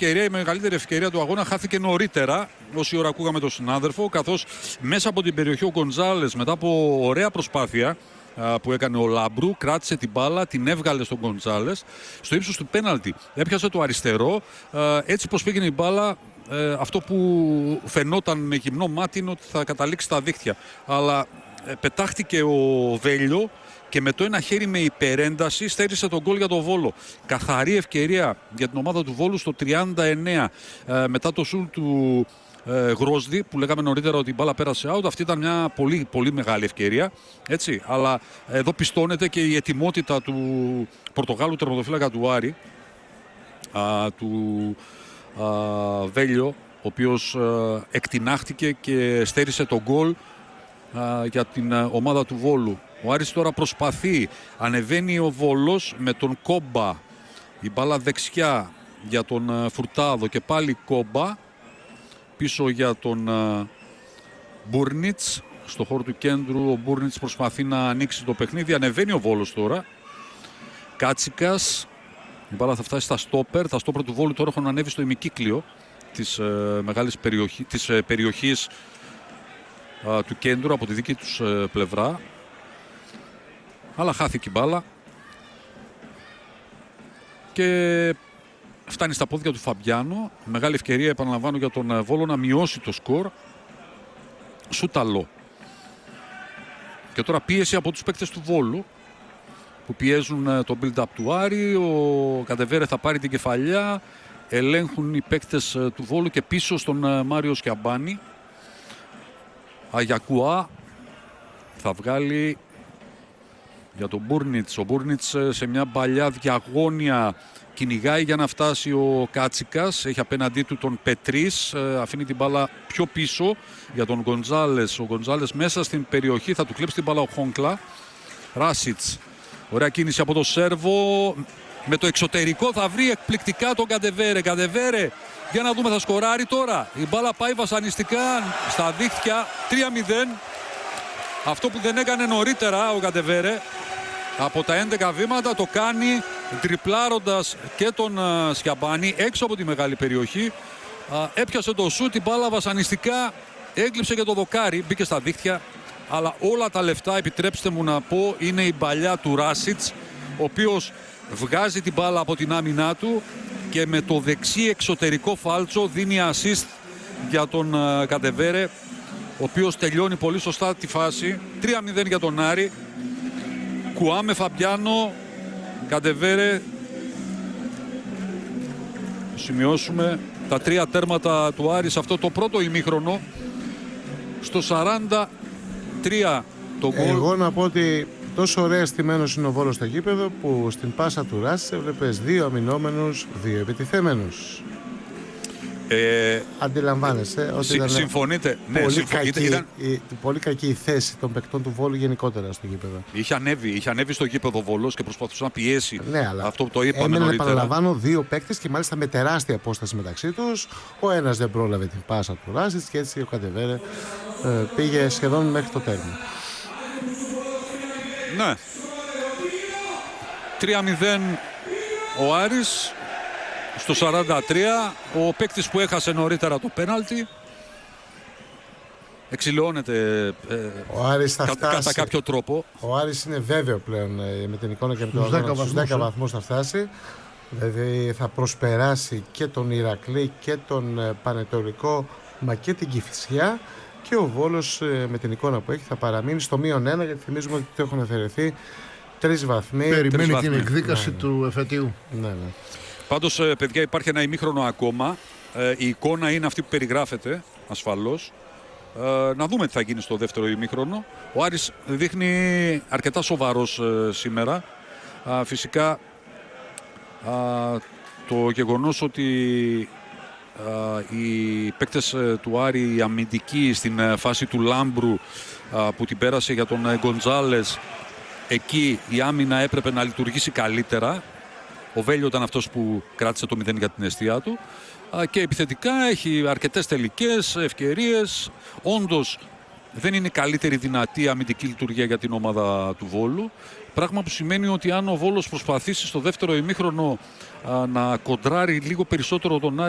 ευκαιρία, η μεγαλύτερη ευκαιρία του αγώνα χάθηκε νωρίτερα, όση ώρα ακούγαμε τον συνάδελφο, καθώς μέσα από την περιοχή ο Γκοντζάλες, μετά από ωραία προσπάθεια που έκανε ο Λάμπρου, κράτησε την μπάλα, την έβγαλε στον Γκοντζάλες στο ύψος του πέναλτι. Έπιασε το αριστερό, έτσι πως πήγαινε η μπάλα. Αυτό που φαινόταν με γυμνό μάτι είναι ότι θα καταλήξει στα δίχτυα. Αλλά πετάχτηκε ο Βέλιο και με το ένα χέρι με υπερένταση στέρισε τον γκολ για τον Βόλο. Καθαρή ευκαιρία για την ομάδα του Βόλου στο 39 μετά το σουτ του Γρόσδη, που λέγαμε νωρίτερα ότι η μπάλα πέρασε out. Αυτή ήταν μια πολύ, πολύ μεγάλη ευκαιρία, έτσι. Αλλά εδώ πιστώνεται και η ετοιμότητα του Πορτογάλου τερματοφύλακα του Άρη, του Βέλιο, ο οποίος εκτινάχτηκε και στέρισε τον γκολ για την ομάδα του Βόλου. Ο Άρης τώρα προσπαθεί, ανεβαίνει ο Βόλος με τον Κόμπα, η μπάλα δεξιά για τον Φουρτάδο και πάλι Κόμπα, πίσω για τον Μπούρνιτς, στο χώρο του κέντρου ο Μπούρνιτς προσπαθεί να ανοίξει το παιχνίδι, ανεβαίνει ο Βόλος τώρα, Κάτσικας, η μπάλα θα φτάσει στα στόπερ, τα στόπερ του Βόλου τώρα έχουν ανέβει στο ημικύκλιο της μεγάλης περιοχής του κέντρου από τη δική τους πλευρά, αλλά χάθηκε η μπάλα και φτάνει στα πόδια του Φαμπιάνο. Μεγάλη ευκαιρία, επαναλαμβάνω, για τον Βόλο να μειώσει το σκορ. Σούταλο. Και τώρα πίεση από τους παίκτες του Βόλου που πιέζουν το build-up του Άρη. Ο Καντεβέρε θα πάρει την κεφαλιά. Ελέγχουν οι παίκτες του Βόλου και πίσω στον Μάριο Σκιαμπάνη. Αγιακουά θα βγάλει για τον Μπούρνιτς. Ο Μπούρνιτς σε μια παλιά διαγώνια κυνηγάει για να φτάσει ο Κάτσικας. Έχει απέναντί του τον Πετρίς. Αφήνει την μπάλα πιο πίσω για τον Γκοντζάλες. Ο Γκοντζάλες μέσα στην περιοχή. Θα του κλέψει την μπάλα ο Χόγκλα. Ράσιτς. Ωραία κίνηση από το Σέρβο. Με το εξωτερικό θα βρει εκπληκτικά τον Καντεβέρε. Καντεβέρε, για να δούμε, θα σκοράρει τώρα. Η μπάλα πάει βασανιστικά στα δίχτυα. 3-0. Αυτό που δεν έκανε νωρίτερα ο Καντεβέρε από τα 11 βήματα το κάνει τριπλάροντας και τον Σκιαμπάνη έξω από τη μεγάλη περιοχή. Έπιασε το σούτ, η μπάλα βασανιστικά έκλειψε και το δοκάρι, μπήκε στα δίχτυα. Αλλά όλα τα λεφτά, επιτρέψτε μου να πω, είναι η παλιά του Ράσιτς, ο οποίος βγάζει την μπάλα από την άμυνά του και με το δεξί εξωτερικό φάλτσο δίνει assist για τον Καντεβέρε, ο οποίος τελειώνει πολύ σωστά τη φάση. 3-0 για τον Άρη. Κουάμε, Φαμπιάνο, Καντεβέρε. Σημειώσουμε τα 3 τέρματα του Άρη σε αυτό το πρώτο ημίχρονο. Στο 43 το γκολ. Εγώ να πω ότι τόσο ωραία στημένος είναι ο Βόλος στο γήπεδο που στην πάσα του Ράσης έβλεπες 2 αμυνόμενους, 2 επιτιθέμενους. Αντιλαμβάνεσαι ότι ήταν συμφωνείτε. Πολύ κακή η θέση των παικτών του Βόλου γενικότερα στο γήπεδο. Είχε ανέβει στο γήπεδο Βόλος και προσπαθούσε να πιέσει. Ναι, αλλά αυτό που το είπαμε έμενε, νωρίτερα. επαναλαμβάνω, 2 παίκτες και μάλιστα με τεράστια απόσταση μεταξύ τους. Ο ένας δεν πρόλαβε την πάσα του Ράσιτς και έτσι ο Καντεβέρε πήγε σχεδόν μέχρι το τέρμα. Ναι. 3-0 ο Άρης. Στο 43 ο παίκτης που έχασε νωρίτερα το πέναλτι εξηλαιώνεται ο Άρης θα κατά κάποιο τρόπο. Ο Άρης είναι βέβαιο πλέον με την εικόνα και με το αγώνα, στους 10 βαθμούς θα φτάσει. Δηλαδή θα προσπεράσει και τον Ηρακλή και τον Πανετολικό, μα και την Κηφισιά, και ο Βόλος με την εικόνα που έχει θα παραμείνει στο -1, γιατί θυμίζουμε ότι του έχουν αφαιρεθεί 3 βαθμοί. Περιμένει την εκδίκαση του εφετείου. Ναι. Πάντως, παιδιά, υπάρχει ένα ημίχρονο ακόμα. Η εικόνα είναι αυτή που περιγράφεται, ασφαλώς. Να δούμε τι θα γίνει στο δεύτερο ημίχρονο. Ο Άρης δείχνει αρκετά σοβαρός σήμερα. Φυσικά, το γεγονός ότι οι παίκτες του Άρη, οι αμυντικοί στην φάση του Λάμπρου που την πέρασε για τον Γκοντζάλες, εκεί η άμυνα έπρεπε να λειτουργήσει καλύτερα. Ο Βέλιο ήταν αυτός που κράτησε το 0 για την αιστεία του. Και επιθετικά έχει αρκετές τελικές ευκαιρίες. Όντως δεν είναι καλύτερη δυνατή αμυντική λειτουργία για την ομάδα του Βόλου. Πράγμα που σημαίνει ότι αν ο Βόλος προσπαθήσει στο δεύτερο ημίχρονο να κοντράρει λίγο περισσότερο τον Άρη